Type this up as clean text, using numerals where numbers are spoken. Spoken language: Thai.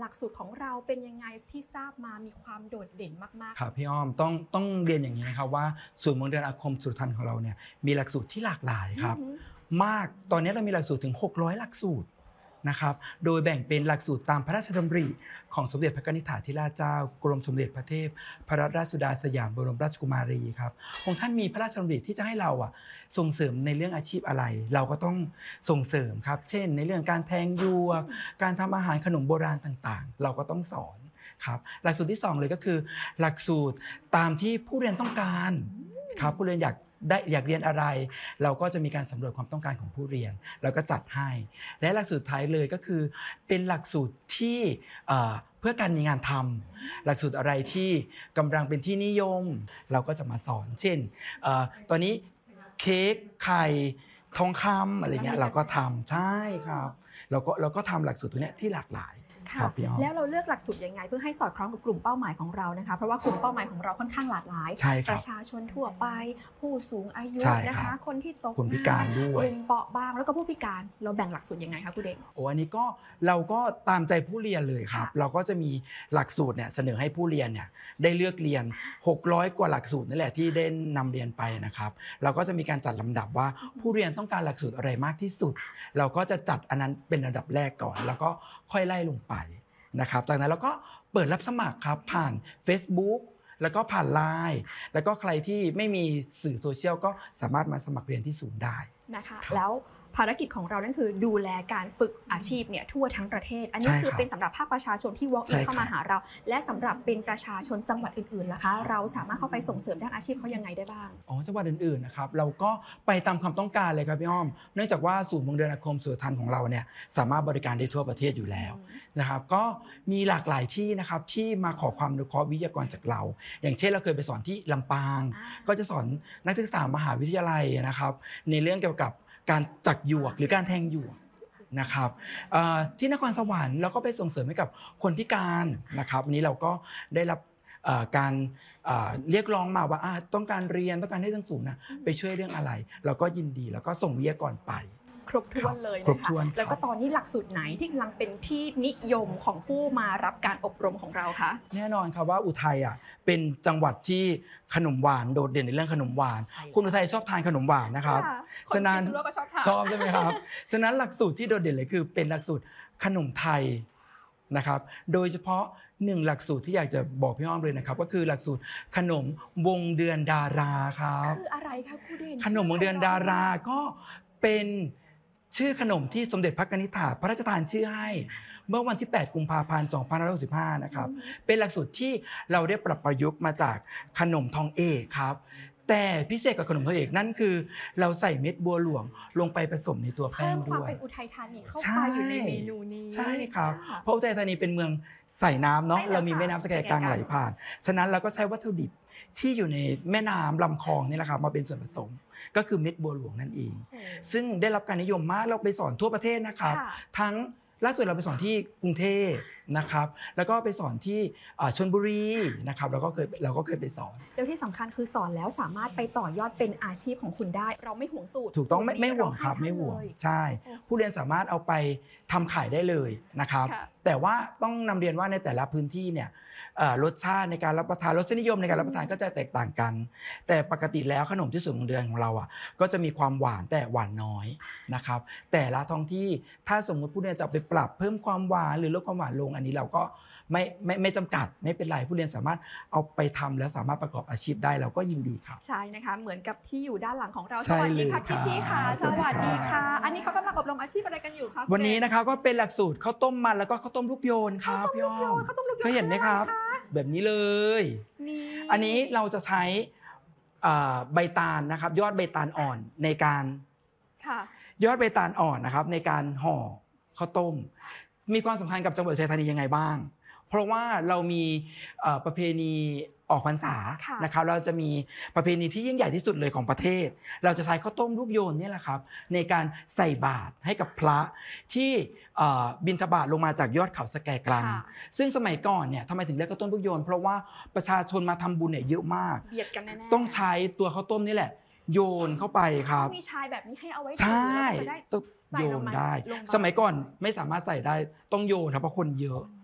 ลักสูตรของเราเป็นยังไงที่ทราบมามีความโดดเด่นมากๆครับพี่อ้อมต้องเรียนอย่างนี้นะครับว่าศูนย์เมืองเดือนอาคมสุรทัณฑ์ของเราเนี่ยมีหลักสูตรที่หลากหลายครับมากตอนนี้เรามีหลักสูตรถึง600หลักสูตรนะครับโดยแบ่งเป็นหลักสูตรตามพระราชดำริของสมเด็จพระกนิษฐาธิราชเจ้ากรมสมเด็จพระเทพพระราชสุดาสยามบรมราชกุมารีครับองค์ท่านมีพระราชดำริที่จะให้เราส่งเสริมในเรื่องอาชีพอะไรเราก็ต้องส่งเสริมครับเช่นในเรื่องการแทงหยวกการทำอาหารขนมโบราณต่างๆเราก็ต้องสอนครับหลักสูตรที่2เลยก็คือหลักสูตรตามที่ผู้เรียนต้องการครับผู้เรียนอยากเรียนอะไรเราก็จะมีการสำรวจความต้องการของผู้เรียนแล้วก็จัดให้และหลักสูตรท้ายเลยก็คือเป็นหลักสูตรที่เพื่อการมีงานทำหลักสูตรอะไรที่กำลังเป็นที่นิยมเราก็จะมาสอนเช่นตอนนี้เค้กไข่ทองคำอะไรเงี้ยเราก็ทำใช่ครับเราก็ทำหลักสูตรตัวเนี้ยที่หลากหลายแล้วเราเลือกหลักสูตรยังไงเพื่อให้สอดคล้องกับกลุ่มเป้าหมายของเรานะคะเพราะว่ากลุ่มเป้าหมายของเราค่อนข้างหลากหลายประชาชนทั่วไปผู้สูงอายุนะคะคนที่ตกคนพิการด้วยกลุ่มเปราะบางแล้วก็ผู้พิการเราแบ่งหลักสูตรยังไงคะคุณเด่นอันนี้ก็เราก็ตามใจผู้เรียนเลยครับเราก็จะมีหลักสูตรเนี่ยเสนอให้ผู้เรียนเนี่ยได้เลือกเรียน600กว่าหลักสูตรนั่นแหละที่ได้นำเรียนไปนะครับเราก็จะมีการจัดลำดับว่าผู้เรียนต้องการหลักสูตรอะไรมากที่สุดเราก็จะจัดอันนั้นเป็นอันดับแรกก่อนแล้วก็ค่อยไล่ลงไปนะครับจากนั้นเราก็เปิดรับสมัครครับผ่าน Facebook แล้วก็ผ่าน LINE แล้วก็ใครที่ไม่มีสื่อโซเชียลก็สามารถมาสมัครเรียนที่ศูนย์ได้นะคะแล้วภารกิจของเรานั่นคือดูแลการฝึกอาชีพเนี่ยทั่วทั้งประเทศอันนี้คือเป็นสำหรับภาคประชาชนที่ walk in เข้ามาหาเราและสำหรับเป็นประชาชนจังหวัดอื่นๆล่ะคะเราสามารถเข้าไปส่งเสริมด้านอาชีพเขายังไงได้บ้างจังหวัดอื่นๆนะครับเราก็ไปตามความต้องการเลยครับพี่อ้อมเนื่องจากว่าศูนย์เมืองเดือนอาคมสุรทัณฑ์ของเราเนี่ยสามารถบริการได้ทั่วประเทศอยู่แล้วนะครับก็มีหลากหลายที่นะครับที่มาขอความอนุเคราะห์วิทยากรจากเราอย่างเช่นเราเคยไปสอนที่ลำปางก็จะสอนนักศึกษามหาวิทยาลัยนะครับในเรื่องเกี่ยวกับการจักหยวกหรือการแทงหยวกนะครับที่นครสวรรค์เราก็ไปส่งเสริมให้กับคนพิการนะครับวันนี้เราก็ได้รับการเรียกร้องมาว่าต้องการเรียนต้องการให้ทั้งสูงนะไปช่วยเรื่องอะไรเราก็ยินดีแล้วก็ส่งวิทยากรไปครบถ้วนเลยนะคะแล้วก็ตอนนี้หลักสูตรไหนที่กำลังเป็นที่นิยมของผู้มารับการอบรมของเราคะแน่นอนครับว่าอุทัยเป็นจังหวัดที่ขนมหวานโดดเด่นในเรื่องขนมหวานคุณอุทัยชอบทานขนมหวานนะครับฉะนั้นชอบใช่ไหมครับฉะนั้นหลักสูตรที่โดดเด่นเลยคือเป็นหลักสูตรขนมไทยนะครับโดยเฉพาะ1หลักสูตรที่อยากจะบอกพี่อ้อมเลยนะครับก็คือหลักสูตรขนมวงเดือนดาราครับคืออะไรคะครูเด่นขนมวงเดือนดาราก็เป็นชื่อขนมที่สมเด็จพระกนิษฐาพระราชทานชื่อให้เมื่อวันที่8กุมภาพันธ์2565นะครับเป็นหลักสูตรที่เราได้ปรับประยุกต์มาจากขนมทองเอกครับแต่พิเศษกับขนมทองเอกนั่นคือเราใส่เม็ดบัวหลวงลงไปผสมในตัวแป้งด้วยเพิ่มความเป็นอุทัยธานีเข้าไปอยู่ในเมนูนี้ใช่ครับเพราะอุทัยธานีเป็นเมืองใส่น้ำเนาะเรามีแม่น้ำสแกกลางไหลผ่านฉะนั้นเราก็ใช้วัตถุดิบที่อยู่ในแม่น้ำลำคลองนี่แหละครับมาเป็นส่วนผสมก็คือเม็ดบัวหลวงนั่นเองซึ่งได้รับการนิยมมากเราไปสอนทั่วประเทศนะครับทั้งล่าสุดเราไปสอนที่กรุงเทพนะครับแล้วก็ไปสอนที่ชลบุรีนะครับเราก็เคยไปสอนแล้วที่สำคัญคือสอนแล้วสามารถไปต่อยอดเป็นอาชีพของคุณได้เราไม่ห่วงสูตรถูกต้องไม่ห่วงครับไม่ห่วงใช่ผู้เรียนสามารถเอาไปทำขายได้เลยนะครับแต่ว่าต้องนำเรียนว่าในแต่ละพื้นที่เนี่ยรสชาติในการรับประทานรสนิยมในการรับประทานก็จะแตกต่างกันแต่ปกติแล้วขนมที่ศูนย์เมืองเดือนของเราก็จะมีความหวานแต่หวานน้อยนะครับแต่ละท้องที่ถ้าสมมติผู้เรียนจะไปปรับเพิ่มความหวานหรือลดความหวานลงอันนี้เราก็ไม่จำกัดไม่เป็นไรผู้เรียนสามารถเอาไปทำแล้วสามารถประกอบอาชีพได้เราก็ยินดีครับใช่นะคะเหมือนกับที่อยู่ด้านหลังของเราสวัสดีค่ะพี่ค่ะสวัสดีค่ะอันนี้เขากำลังอบรมอาชีพอะไรกันอยู่ครับวันนี้นะครับก็เป็นหลักสูตรข้าวต้มมันแล้วก็ข้าวต้มลูกโยนครับพี่อ้อมเคยเห็นไหมครับแบบนี้เลยอันนี้เราจะใช้ใบตาลนะครับยอดใบตาลอ่อนในการยอดใบตาลอ่อนนะครับในการห่อข้าวต้มมีความสำคัญกับจังหวัดอุทัยธานียังไงบ้างเพราะว่าเรามีประเพณีออกพรรษานะครับเราจะมีประเพณีที่ยิ่งใหญ่ที่สุดเลยของประเทศเราจะใช้ข้าวต้มลูกโยนนี่แหละครับในการใส่บาตรให้กับพระที่บิณฑบาตลงมาจากยอดเขาสแกกลังซึ่งสมัยก่อนเนี่ยทำไมถึงเรียกข้าวต้มลูกโยนเพราะว่าประชาชนมาทำบุญเนี่ยเยอะมากเบียดกันแน่ๆต้องใช้ตัวข้าวต้มนี่แหละโยนเข้าไปครับมีชายแบบนี้ให้เอาไว้ใช่โยนได้สมัยก่อนไม่สามารถใส่ได้ต้องโยนครับเพราะคนเยอะ